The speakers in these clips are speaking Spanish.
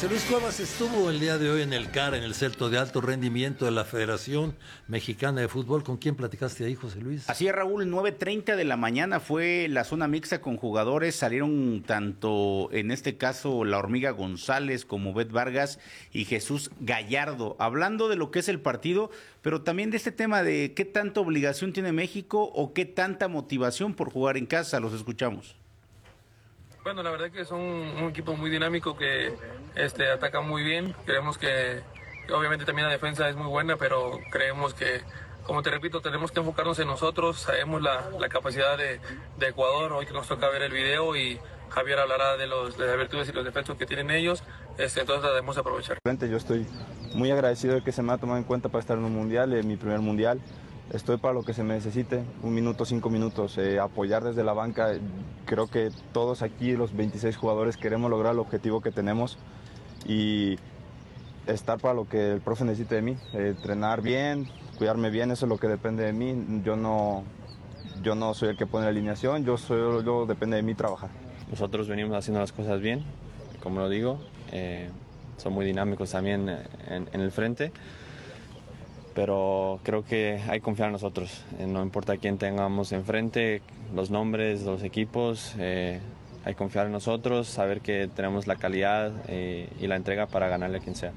José Luis Cuevas estuvo el día de hoy en el CAR, en el Centro de Alto Rendimiento de la Federación Mexicana de Fútbol. ¿Con quién platicaste ahí, José Luis? Así es, Raúl, 9:30 de la mañana fue la zona mixta con jugadores. Salieron tanto, en este caso, la Hormiga González como Bet Vargas y Jesús Gallardo, hablando de lo que es el partido, pero también de este tema de qué tanta obligación tiene México o qué tanta motivación por jugar en casa. Los escuchamos. Bueno, la verdad que son un equipo muy dinámico que ataca muy bien. Creemos que obviamente también la defensa es muy buena, pero creemos que, como te repito, tenemos que enfocarnos en nosotros. Sabemos la capacidad de Ecuador. Hoy que nos toca ver el video y Javier hablará de las virtudes y los defectos que tienen ellos. Entonces la debemos aprovechar. Yo estoy muy agradecido de que se me ha tomado en cuenta para estar en un mundial, en mi primer mundial. Estoy para lo que se me necesite, 1 minuto, 5 minutos, apoyar desde la banca. Creo que todos aquí, los 26 jugadores, queremos lograr el objetivo que tenemos y estar para lo que el profe necesite de mí, entrenar bien, cuidarme bien, eso es lo que depende de mí. Yo no soy el que pone la alineación, yo depende de mí trabajar. Nosotros venimos haciendo las cosas bien, como lo digo, son muy dinámicos también en el frente. Pero creo que hay que confiar en nosotros, no importa quién tengamos enfrente, los nombres, los equipos, hay que confiar en nosotros, saber que tenemos la calidad y la entrega para ganarle a quien sea.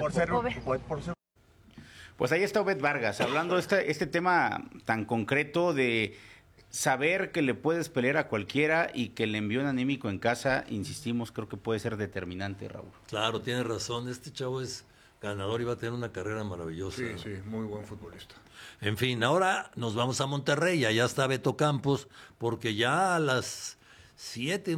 Pues ahí está Obed Vargas, hablando de este tema tan concreto de saber que le puedes pelear a cualquiera y que el envío anímico en casa, insistimos, creo que puede ser determinante, Raúl. Claro, tienes razón, este chavo es ganador y va a tener una carrera maravillosa. Sí, sí, muy buen futbolista. En fin, ahora nos vamos a Monterrey, allá está Beto Campos, porque ya a las 7,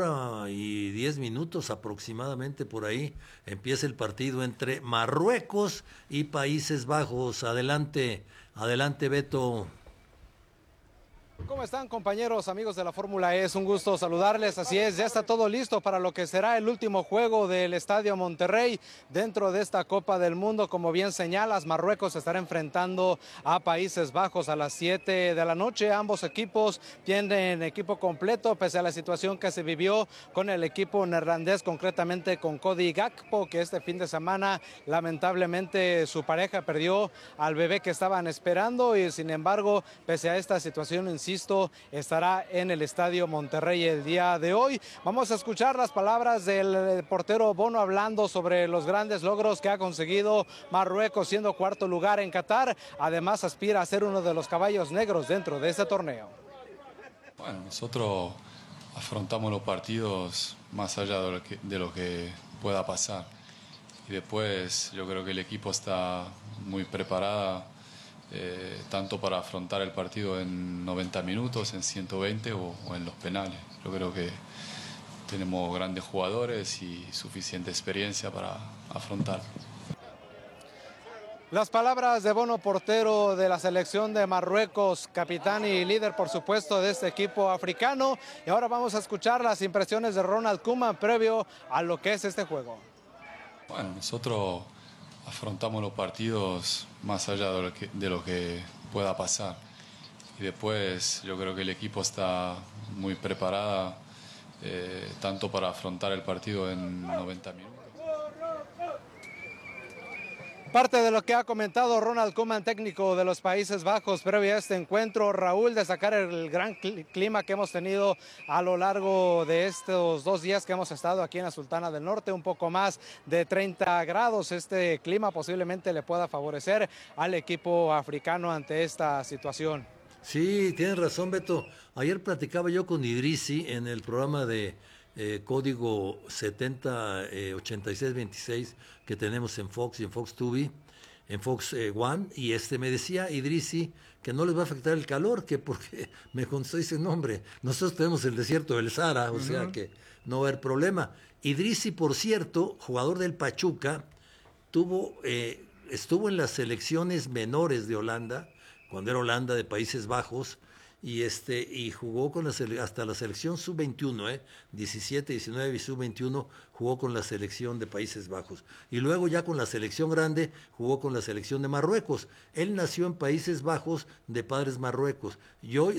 1:10 aproximadamente por ahí, empieza el partido entre Marruecos y Países Bajos. Adelante, Beto. ¿Cómo están, compañeros, amigos de la Fórmula E? Es un gusto saludarles. Así es, ya está todo listo para lo que será el último juego del Estadio Monterrey dentro de esta Copa del Mundo. Como bien señalas, Marruecos estará enfrentando a Países Bajos a las 7 de la noche. Ambos equipos tienen equipo completo, pese a la situación que se vivió con el equipo neerlandés, concretamente con Cody Gakpo, que este fin de semana, lamentablemente, su pareja perdió al bebé que estaban esperando y, sin embargo, pese a esta situación, insisto, estará en el Estadio Monterrey el día de hoy. Vamos a escuchar las palabras del portero Bono hablando sobre los grandes logros que ha conseguido Marruecos, siendo cuarto lugar en Qatar. Además, aspira a ser uno de los caballos negros dentro de este torneo. Bueno, nosotros afrontamos los partidos más allá de lo que pueda pasar. Y después yo creo que el equipo está muy preparado, tanto para afrontar el partido en 90 minutos, en 120 o en los penales. Yo creo que tenemos grandes jugadores y suficiente experiencia para afrontar. Las palabras de Bono, portero de la selección de Marruecos, capitán y líder, por supuesto, de este equipo africano. Y ahora vamos a escuchar las impresiones de Ronald Koeman previo a lo que es este juego. Bueno, nosotros afrontamos los partidos más allá de lo que pueda pasar. Y después yo creo que el equipo está muy preparado, tanto para afrontar el partido en 90 minutos. Parte de lo que ha comentado Ronald Koeman, técnico de los Países Bajos, previo a este encuentro, Raúl, de sacar el gran clima que hemos tenido a lo largo de estos 2 días que hemos estado aquí en la Sultana del Norte, un poco más de 30 grados. Este clima posiblemente le pueda favorecer al equipo africano ante esta situación. Sí, tienes razón, Beto. Ayer platicaba yo con Idrissi en el programa de código 708626 que tenemos en Fox y en Fox TV, en Fox One, y me decía Idrissi que no les va a afectar el calor, que porque me contestó, dice, no, hombre, nosotros tenemos el desierto del Sahara, o sea que no va a haber problema. Idrissi, por cierto, jugador del Pachuca, estuvo en las selecciones menores de Holanda, cuando era Holanda de Países Bajos, y jugó con hasta la selección sub-21, 17, 19 y sub-21 jugó con la selección de Países Bajos. Y luego ya con la selección grande jugó con la selección de Marruecos. Él nació en Países Bajos de padres marruecos. Y hoy